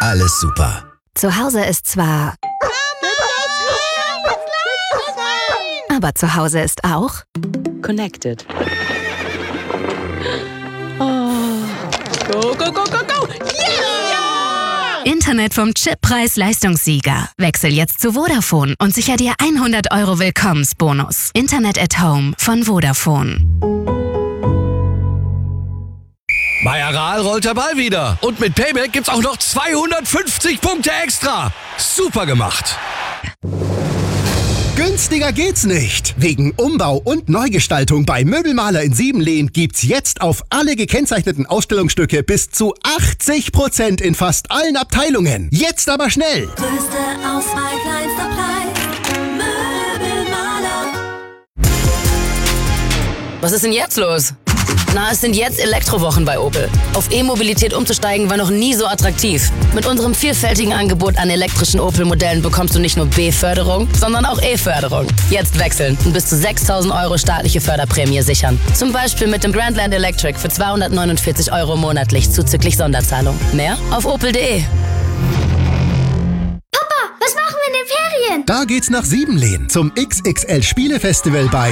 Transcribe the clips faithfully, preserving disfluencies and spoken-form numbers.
alles super. Zu Hause ist zwar... Aber zu Hause ist auch... Connected. Oh. Go, go, go, go, go! Yeah! Internet vom Chippreis-Leistungssieger. Wechsel jetzt zu Vodafone und sicher dir hundert Euro Willkommensbonus. Internet at Home von Vodafone. Bei Aral rollt der Ball wieder. Und mit Payback gibt's auch noch zweihundertfünfzig Punkte extra. Super gemacht. Günstiger geht's nicht. Wegen Umbau und Neugestaltung bei Möbelmaler in Siebenlehn gibt's jetzt auf alle gekennzeichneten Ausstellungsstücke bis zu achtzig Prozent in fast allen Abteilungen. Jetzt aber schnell. Größte Auswahl, kleinster Preis. Möbelmaler. Was ist denn jetzt los? Na, es sind jetzt Elektrowochen bei Opel. Auf E-Mobilität umzusteigen war noch nie so attraktiv. Mit unserem vielfältigen Angebot an elektrischen Opel-Modellen bekommst du nicht nur B-Förderung, sondern auch E-Förderung. Jetzt wechseln und bis zu sechstausend Euro staatliche Förderprämie sichern. Zum Beispiel mit dem Grandland Electric für zweihundertneunundvierzig Euro monatlich zuzüglich Sonderzahlung. Mehr auf opel punkt de. Papa, was machen wir in den Ferien? Da geht's nach Siebenlehn zum X X L-Spielefestival bei...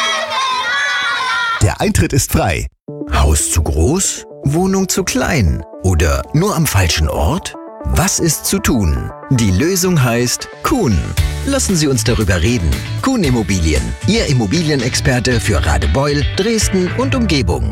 Der Eintritt ist frei. Haus zu groß? Wohnung zu klein? Oder nur am falschen Ort? Was ist zu tun? Die Lösung heißt Kuhn. Lassen Sie uns darüber reden. Kuhn Immobilien, Ihr Immobilienexperte für Radebeul, Dresden und Umgebung.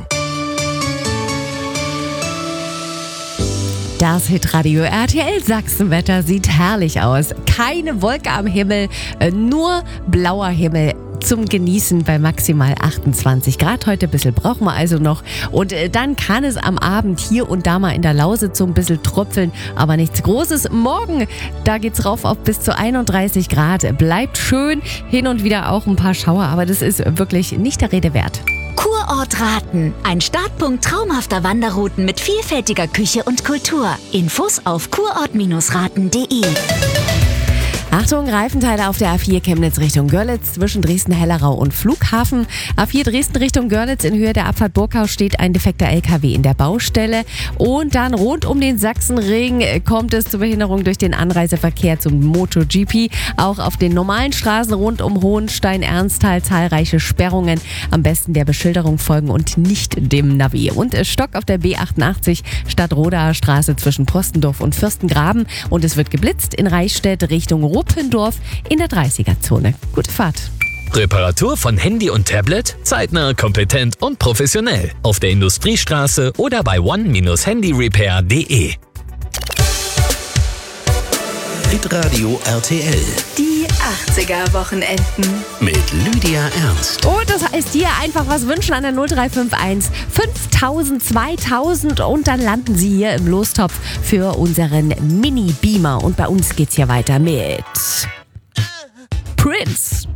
Das Hitradio R T L Sachsenwetter sieht herrlich aus. Keine Wolke am Himmel, äh, nur blauer Himmel. Zum Genießen bei maximal achtundzwanzig Grad. Heute ein bisschen brauchen wir also noch. Und äh, dann kann es am Abend hier und da mal in der Lausitz so ein bisschen tröpfeln, aber nichts Großes. Morgen, da geht's rauf auf bis zu einunddreißig Grad. Bleibt schön, hin und wieder auch ein paar Schauer, aber das ist wirklich nicht der Rede wert. Kurort Raten. Ein Startpunkt traumhafter Wanderrouten mit vielfältiger Küche und Kultur. Infos auf kurort raten punkt de. Achtung, Reifenteile auf der A vier Chemnitz Richtung Görlitz zwischen Dresden-Hellerau und Flughafen. A vier Dresden Richtung Görlitz in Höhe der Abfahrt Burghaus steht ein defekter L K W in der Baustelle. Und dann rund um den Sachsenring kommt es zur Behinderung durch den Anreiseverkehr zum MotoGP. Auch auf den normalen Straßen rund um Hohenstein-Ernsthal zahlreiche Sperrungen. Am besten der Beschilderung folgen und nicht dem Navi. Und es Stock auf der B achtundachtzig Stadtrodaer Straße zwischen Postendorf und Fürstengraben. Und es wird geblitzt in Reichstätt Richtung Ruppendorf in der dreißiger-Zone. Gute Fahrt. Reparatur von Handy und Tablet? Zeitnah, kompetent und professionell. Auf der Industriestraße oder bei one dash handyrepair punkt de. Hitradio R T L. Die achtziger-Wochenenden. Mit Lydia Ernst. Und das heißt, dir einfach was wünschen an der null drei fünf eins fünftausend, zweitausend und dann landen sie hier im Lostopf für unseren Mini-Beamer. Und bei uns geht's hier weiter mit Prince.